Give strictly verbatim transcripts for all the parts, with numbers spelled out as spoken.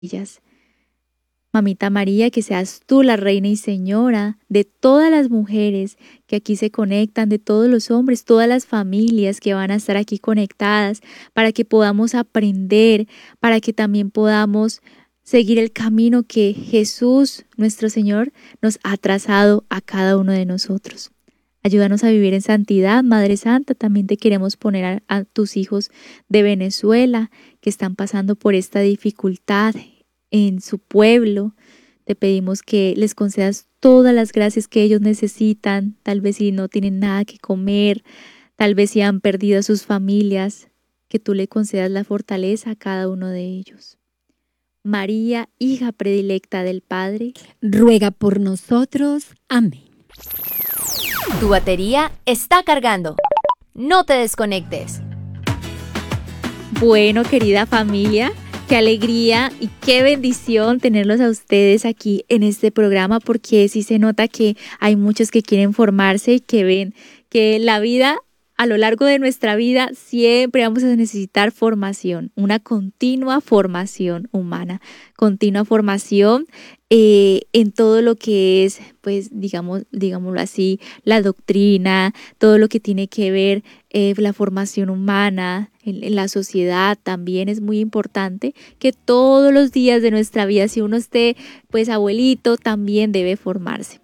ellas. Mamita María, que seas tú la reina y señora de todas las mujeres que aquí se conectan, de todos los hombres, todas las familias que van a estar aquí conectadas, para que podamos aprender, para que también podamos seguir el camino que Jesús, nuestro Señor, nos ha trazado a cada uno de nosotros. Ayúdanos a vivir en santidad, Madre Santa. También te queremos poner a, a tus hijos de Venezuela que están pasando por esta dificultad en su pueblo. Te pedimos que les concedas todas las gracias que ellos necesitan, tal vez si no tienen nada que comer, tal vez si han perdido a sus familias, que tú le concedas la fortaleza a cada uno de ellos. María, hija predilecta del Padre, ruega por nosotros. Amén. Tu batería está cargando. No te desconectes. Bueno, querida familia, qué alegría y qué bendición tenerlos a ustedes aquí en este programa, porque sí se nota que hay muchos que quieren formarse y que ven que la vida, a lo largo de nuestra vida, siempre vamos a necesitar formación, una continua formación humana, continua formación eh, en todo lo que es, pues, digamos, digámoslo así, la doctrina, todo lo que tiene que ver eh, la formación humana, en, en la sociedad también es muy importante que todos los días de nuestra vida, si uno esté, pues, abuelito, también debe formarse.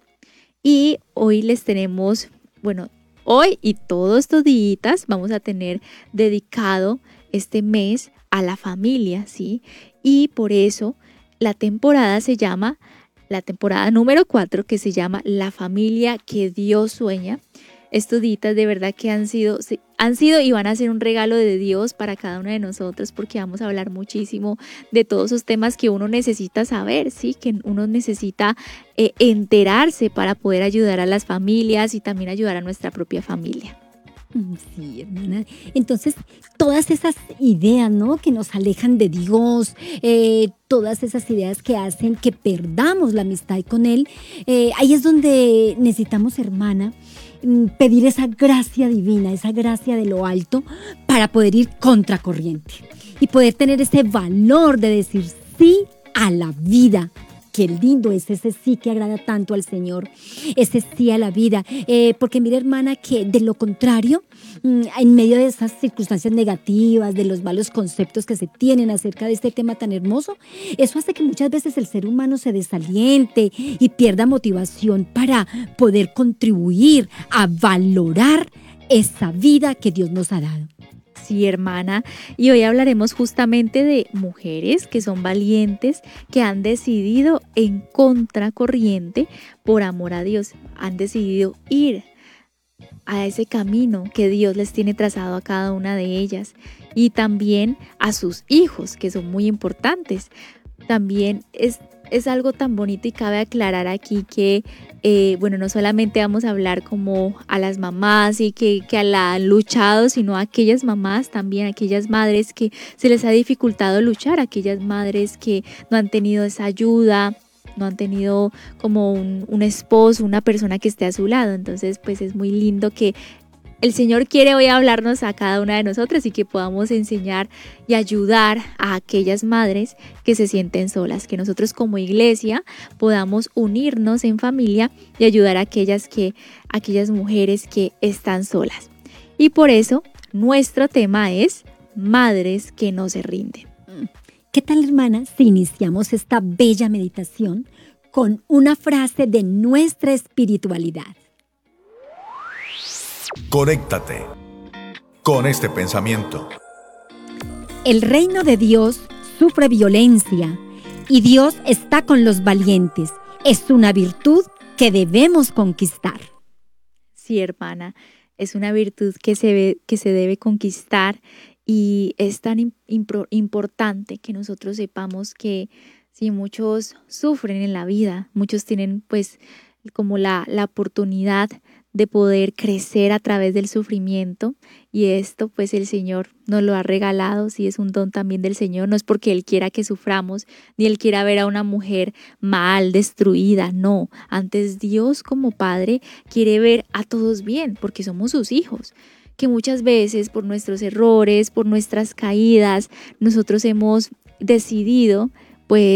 Y hoy les tenemos, bueno, hoy y todos estos días vamos a tener dedicado este mes a la familia, ¿sí? Y por eso la temporada se llama, la temporada número cuatro, que se llama La familia que Dios sueña. Estos días de verdad que han sido, han sido y van a ser un regalo de Dios para cada uno de nosotros, porque vamos a hablar muchísimo de todos esos temas que uno necesita saber, ¿sí? Que uno necesita eh, enterarse para poder ayudar a las familias y también ayudar a nuestra propia familia. Sí, hermana. Entonces, todas esas ideas, ¿no?, que nos alejan de Dios, eh, todas esas ideas que hacen que perdamos la amistad con Él, eh, ahí es donde necesitamos, hermana, pedir esa gracia divina, esa gracia de lo alto para poder ir contracorriente y poder tener ese valor de decir sí a la vida. Qué lindo es ese sí que agrada tanto al Señor, ese sí a la vida, eh, porque mira, hermana, que de lo contrario, en medio de esas circunstancias negativas, de los malos conceptos que se tienen acerca de este tema tan hermoso, eso hace que muchas veces el ser humano se desaliente y pierda motivación para poder contribuir a valorar esa vida que Dios nos ha dado. Sí, hermana, y hoy hablaremos justamente de mujeres que son valientes, que han decidido en contracorriente por amor a Dios, han decidido ir a ese camino que Dios les tiene trazado a cada una de ellas y también a sus hijos, que son muy importantes. También es, es algo tan bonito y cabe aclarar aquí que Eh, bueno, no solamente vamos a hablar como a las mamás y que, que la han luchado, sino a aquellas mamás también, a aquellas madres que se les ha dificultado luchar, a aquellas madres que no han tenido esa ayuda, no han tenido como un, un esposo, una persona que esté a su lado. Entonces, pues es muy lindo que el Señor quiere hoy hablarnos a cada una de nosotras y que podamos enseñar y ayudar a aquellas madres que se sienten solas, que nosotros como iglesia podamos unirnos en familia y ayudar a aquellas, que, a aquellas mujeres que están solas. Y por eso nuestro tema es madres que no se rinden. ¿Qué tal, hermana, si iniciamos esta bella meditación con una frase de nuestra espiritualidad? Conéctate con este pensamiento. El reino de Dios sufre violencia y Dios está con los valientes. Es una virtud que debemos conquistar. Sí, hermana, es una virtud que se, ve, que se debe conquistar y es tan imp- importante que nosotros sepamos que si muchos sufren en la vida, muchos tienen pues como la, la oportunidad de poder crecer a través del sufrimiento, y esto pues el Señor nos lo ha regalado, sí, es un don también del Señor. No es porque Él quiera que suframos, ni Él quiera ver a una mujer mal, destruida, no. Antes Dios como Padre quiere ver a todos bien, porque somos sus hijos, que muchas veces por nuestros errores, por nuestras caídas, nosotros hemos decidido pues